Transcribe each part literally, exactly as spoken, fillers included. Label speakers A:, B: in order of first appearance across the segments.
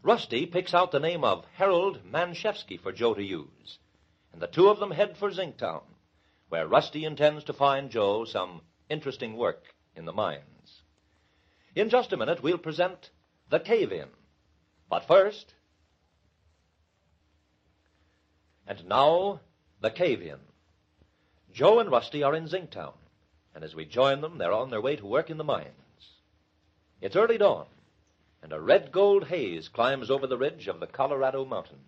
A: Rusty picks out the name of Harold Manchevsky for Joe to use, and the two of them head for Zinktown, where Rusty intends to find Joe some interesting work in the mines. In just a minute, we'll present The Cave-In. But first... And now, The Cave-In. Joe and Rusty are in Zinktown, and as we join them, they're on their way to work in the mines. It's early dawn, and a red gold haze climbs over the ridge of the Colorado Mountain.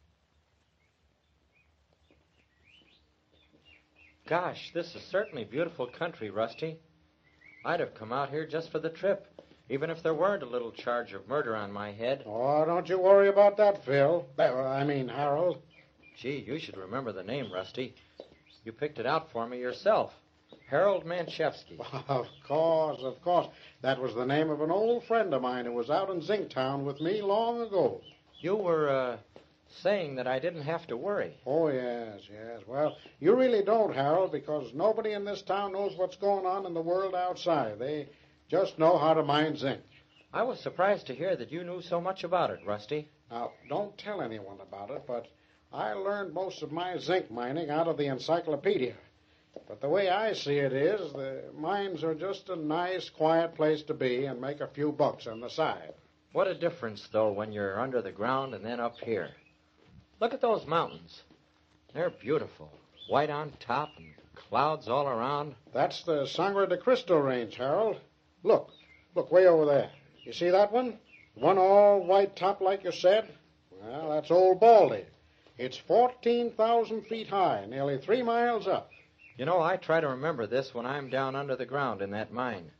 B: Gosh, this is certainly beautiful country, Rusty. I'd have come out here just for the trip, even if there weren't a little charge of murder on my head.
C: Oh, don't you worry about that, Phil. I mean, Harold.
B: Gee, you should remember the name, Rusty. You picked it out for me yourself. Harold Manchevsky.
C: Of course, of course. That was the name of an old friend of mine who was out in Zinktown with me long ago.
B: You were, uh, saying that I didn't have to worry.
C: Oh, yes, yes. Well, you really don't, Harold, because nobody in this town knows what's going on in the world outside. They just know how to mine zinc.
B: I was surprised to hear that you knew so much about it, Rusty.
C: Now, don't tell anyone about it, but I learned most of my zinc mining out of the encyclopedia. But the way I see it is, the mines are just a nice, quiet place to be and make a few bucks on the side.
B: What a difference, though, when you're under the ground and then up here. Look at those mountains. They're beautiful. White on top and clouds all around.
C: That's the Sangre de Cristo Range, Harold. Look, look way over there. You see that one? The one all white top like you said? Well, that's Old Baldy. It's fourteen thousand feet high, nearly three miles up.
B: You know, I try to remember this when I'm down under the ground in that mine.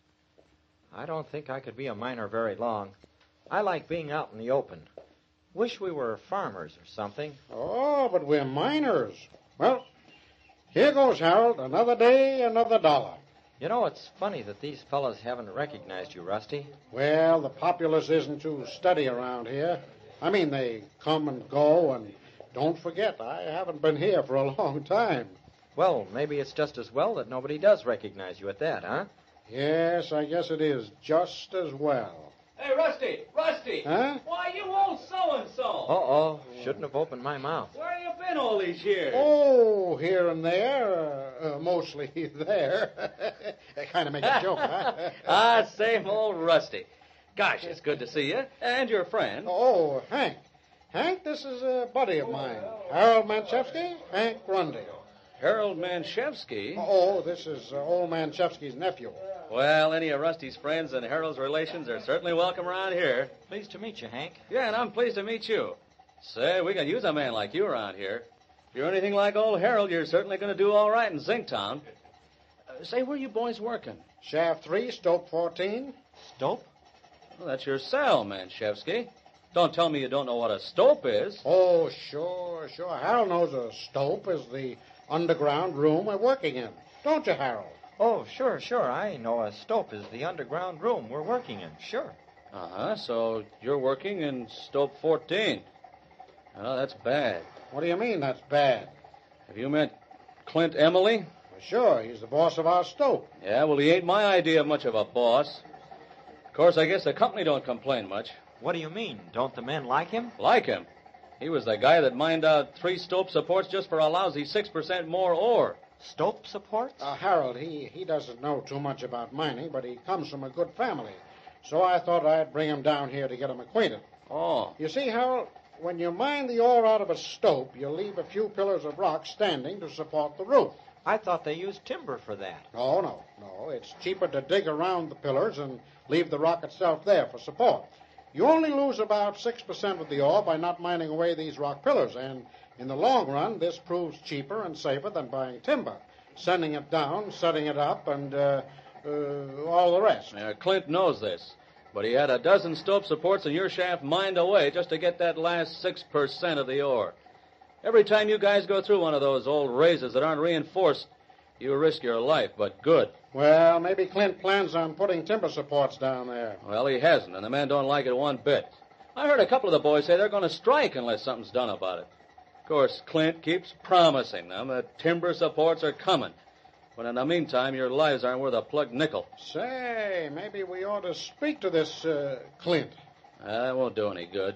B: I don't think I could be a miner very long. I like being out in the open. Wish we were farmers or something.
C: Oh, but we're miners. Well, here goes, Harold. Another day, another dollar.
B: You know, it's funny that these fellows haven't recognized you, Rusty.
C: Well, the populace isn't too steady around here. I mean, they come and go, and don't forget, I haven't been here for a long time.
B: Well, maybe it's just as well that nobody does recognize you at that, huh?
C: Yes, I guess it is just as well.
D: Hey, Rusty! Rusty!
C: Huh?
D: Why, you old so-and-so!
B: Uh-oh. Shouldn't have opened my mouth.
D: Where you been all these years?
C: Oh, here and there. Uh, uh, mostly there. Kind of make a joke, huh?
D: Ah, same old Rusty. Gosh, it's good to see you. And your friend.
C: Oh, Hank. Hank, this is a buddy of mine. Harold Manchevsky, Hank Grundy.
D: Harold Manchevsky?
C: Oh, this is uh, old Manchevsky's nephew.
D: Well, any of Rusty's friends and Harold's relations are certainly welcome around here.
B: Pleased to meet you, Hank.
D: Yeah, and I'm pleased to meet you. Say, we can use a man like you around here. If you're anything like old Harold, you're certainly going to do all right in Zinktown. Uh, say, where you boys working?
C: Shaft three, Stope fourteen.
B: Stope?
D: Well, that's your cell, Manchevsky. Don't tell me you don't know what a stope is.
C: Oh, sure, sure. Harold knows a stope is the underground room we're working in. Don't you, Harold?
B: Oh, sure, sure. I know a stope is the underground room we're working in. Sure.
D: Uh-huh, so you're working in Stope fourteen. Well, that's bad.
C: What do you mean that's bad?
D: Have you met Clint Emily?
C: Well, sure, he's the boss of our stope.
D: Yeah, well, he ain't my idea of much of a boss. Of course, I guess the company don't complain much.
B: What do you mean? Don't the men like him?
D: Like him? He was the guy that mined out three stope supports just for a lousy six percent more ore.
B: Stope supports?
C: Uh, Harold, he, he doesn't know too much about mining, but he comes from a good family. So I thought I'd bring him down here to get him acquainted.
D: Oh.
C: You see, Harold, when you mine the ore out of a stope, you leave a few pillars of rock standing to support the roof.
B: I thought they used timber for that.
C: No, no, no. It's cheaper to dig around the pillars and leave the rock itself there for support. You only lose about six percent of the ore by not mining away these rock pillars, and in the long run, this proves cheaper and safer than buying timber, sending it down, setting it up, and uh, uh, all the rest.
D: Yeah, Clint knows this, but he had a dozen stope supports in your shaft mined away just to get that last six percent of the ore. Every time you guys go through one of those old raises that aren't reinforced, you risk your life, but good.
C: Well, maybe Clint plans on putting timber supports down there.
D: Well, he hasn't, and the men don't like it one bit. I heard a couple of the boys say they're going to strike unless something's done about it. Of course, Clint keeps promising them that timber supports are coming. But in the meantime, your lives aren't worth a plugged nickel.
C: Say, maybe we ought to speak to this uh, Clint.
D: That won't do any good.